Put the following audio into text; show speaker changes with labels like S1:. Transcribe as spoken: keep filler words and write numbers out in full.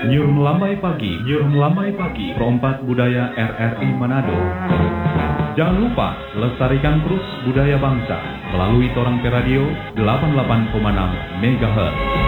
S1: Nyur Melambai Pagi, Nyur Melambai Pagi, Perompak Budaya R R I Manado. Jangan lupa lestarikan terus budaya bangsa melalui Torang Pe Radio delapan puluh delapan koma enam megahertz.